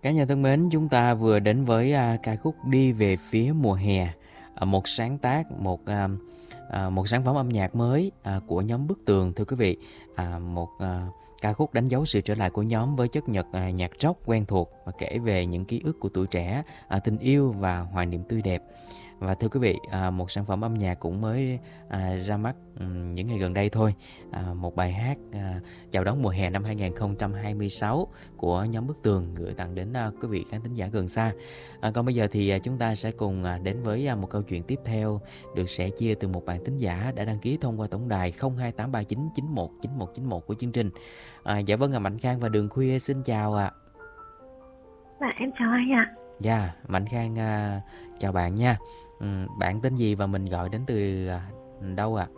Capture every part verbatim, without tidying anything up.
Cả nhà thân mến, chúng ta vừa đến với à, ca khúc Đi về phía mùa hè, à, một sáng tác, một à, à, một sản phẩm âm nhạc mới à, của nhóm Bức Tường, thưa quý vị. À, một à, ca khúc đánh dấu sự trở lại của nhóm với chất nhật à, nhạc rock quen thuộc và kể về những ký ức của tuổi trẻ, à, tình yêu và hoài niệm tươi đẹp. Và thưa quý vị, à, một sản phẩm âm nhạc cũng mới à, ra mắt ừm, những ngày gần đây thôi. À, một bài hát à, chào đón mùa hè năm hai không hai sáu của nhóm Bức Tường gửi tặng đến à, quý vị khán thính giả gần xa. À, còn bây giờ thì à, chúng ta sẽ cùng à, đến với à, một câu chuyện tiếp theo được sẻ chia từ một bạn thính giả đã đăng ký thông qua tổng đài không hai tám ba chín chín một chín một chín một của chương trình. À, dạ vâng, à, Mạnh Khang và Đường Khuya xin chào ạ. À. Dạ em chào anh ạ. Dạ, Mạnh Khang à, chào bạn nha. Ừ, bạn tên gì và mình gọi đến từ à, đâu ạ? À?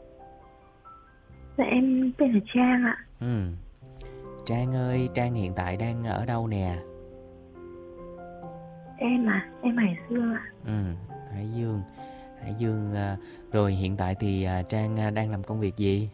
Dạ em tên là Trang ạ. Ừ. Trang ơi, Trang hiện tại đang ở đâu nè? Em à, em Hải Dương ạ. Ừ, Hải Dương. Hải Dương à, rồi hiện tại thì à, Trang à, đang làm công việc gì?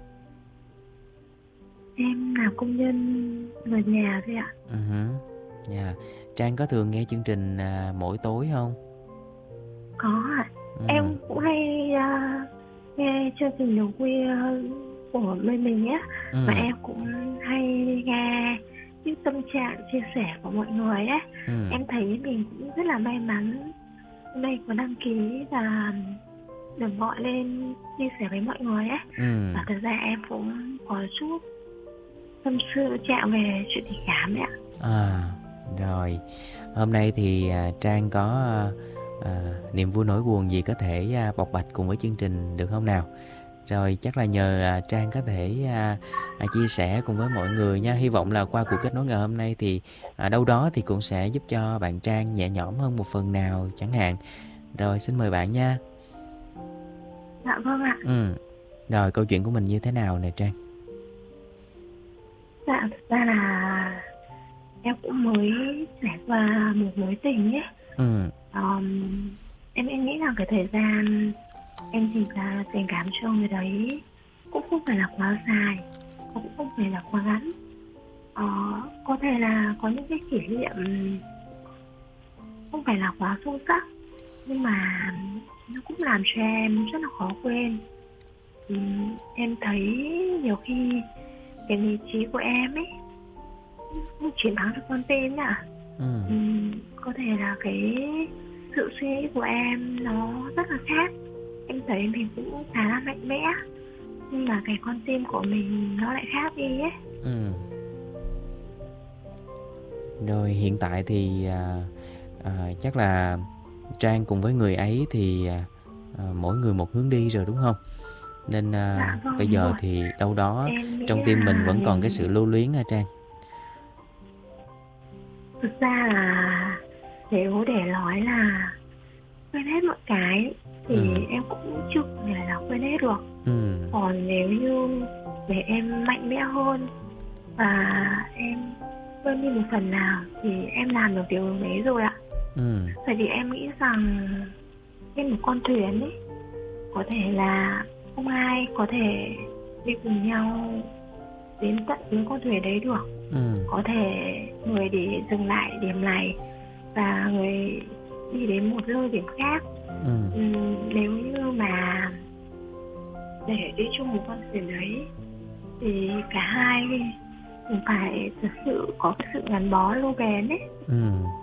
Em làm công nhân người nhà thôi ạ. Ừ. Yeah. Trang có thường nghe chương trình à, mỗi tối không? Có ạ. Ừ. Em cũng hay uh, nghe chương trình Đường Khuya của bên mình á. Ừ. Và em cũng hay nghe những tâm trạng chia sẻ của mọi người á. Ừ. Em thấy mình cũng rất là may mắn hôm nay có đăng ký và được gọi lên chia sẻ với mọi người á. Ừ. Và thực ra em cũng có chút tâm sự chạm về chuyện tình cảm đấy ạ. À, rồi. Hôm nay thì à, Trang có à, niềm vui nỗi buồn gì có thể à, bộc bạch cùng với chương trình được không nào? Rồi chắc là nhờ à, Trang có thể à, à, chia sẻ cùng với mọi người nha. Hy vọng là qua cuộc kết nối ngày hôm nay thì à, đâu đó thì cũng sẽ giúp cho bạn Trang nhẹ nhõm hơn một phần nào chẳng hạn. Rồi xin mời bạn nha. Dạ vâng ạ. Ừ. Rồi câu chuyện của mình như thế nào nè Trang? Dạ thực ra là em cũng mới trải qua một mối tình ấy. Ừ. um, em em nghĩ là cái thời gian em dành ra tình cảm cho người đấy cũng không phải là quá dài, cũng không phải là quá ngắn. ờ, có thể là có những cái kỷ niệm không phải là quá sâu sắc, nhưng mà nó cũng làm cho em rất là khó quên. uhm, em thấy nhiều khi cái lý trí của em ấy không chiến thắng được con tim ạ. Ừ. uhm, có thể là cái sự suy nghĩ của em nó rất là khác. Em thấy mình cũng khá là mạnh mẽ, nhưng mà cái con tim của mình nó lại khác đi ấy. Ừ. Rồi hiện tại thì à, à, chắc là Trang cùng với người ấy thì à, à, mỗi người một hướng đi rồi đúng không? Nên à, Dạ vâng bây giờ rồi. thì đâu đó Em nghĩ trong tim mình là vẫn còn cái sự lưu luyến hả Trang? thực ra là nếu để nói là quên hết mọi cái thì Ừ. em cũng chưa thể là quên hết được. Ừ. Còn nếu như để em mạnh mẽ hơn và em quên đi một phần nào thì em làm được điều đấy rồi ạ. Ừ. Tại vì em nghĩ rằng trên một con thuyền ấy, có thể là không ai có thể đi cùng nhau đến tận những con thuyền đấy được. Ừ. Có thể người để dừng lại điểm này và người đi đến một nơi điểm khác. Ừ. uhm, Nếu như mà để đi chung một con thuyền đấy thì cả hai cũng phải thực sự có cái sự gắn bó lâu bền ấy. Ừ.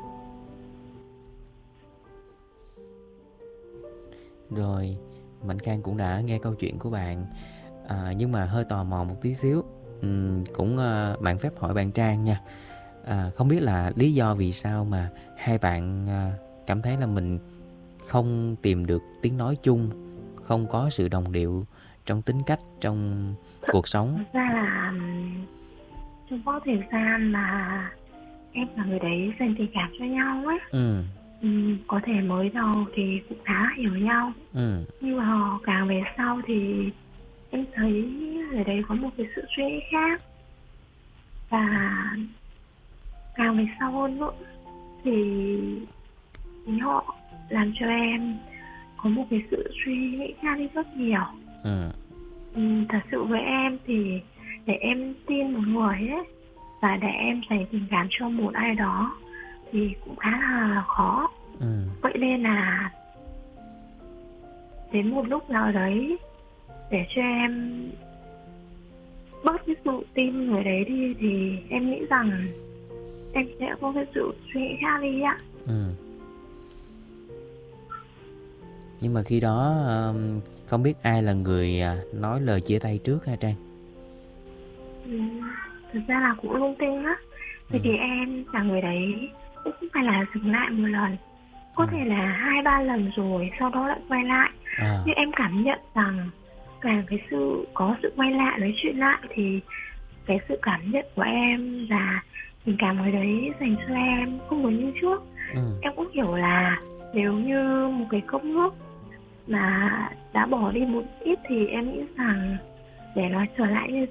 Rồi Mạnh Khang cũng đã nghe câu chuyện của bạn, à, nhưng mà hơi tò mò một tí xíu. Ừ, cũng à, bạn phép hỏi bạn Trang nha. À, không biết là lý do vì sao mà hai bạn à, cảm thấy là mình không tìm được tiếng nói chung, không có sự đồng điệu trong tính cách, trong cuộc sống. Thật ra là trong quãng thời gian mà em và người đấy dành tình cảm cho nhau ấy, Ừ. um, có thể mới đầu thì cũng khá là hiểu nhau. Ừ. Nhưng mà càng về sau thì em thấy người đấy có một cái sự suy nghĩ khác. Và càng về sau hơn nữa thì chính họ làm cho em có một cái sự suy nghĩ khác đi rất nhiều. Ừ. uhm, Thật sự với em thì để em tin một người ấy, và và để em dành tình cảm cho một ai đó thì cũng khá là khó. Ừ. Vậy nên là đến một lúc nào đấy để cho em bớt cái sự tin người đấy đi thì em nghĩ rằng em sẽ có cái sự suy nghĩ khác đi ạ. Ừ. Nhưng mà khi đó um, không biết ai là người à, nói lời chia tay trước hả Trang? Ừ, thực ra là cũng lung tung á. Vì Ừ. thì em là người đấy cũng không phải là dừng lại một lần, có Ừ. thể là hai ba lần rồi sau đó lại quay lại. À. Nhưng em cảm nhận rằng càng cái sự có sự quay lại nói chuyện lại thì cái sự cảm nhận của em và tình cảm người đấy dành cho em không còn như trước. Ừ. Em cũng hiểu là nếu như một cái cốc nước mà đã bỏ đi một ít thì em nghĩ rằng để nó trở lại như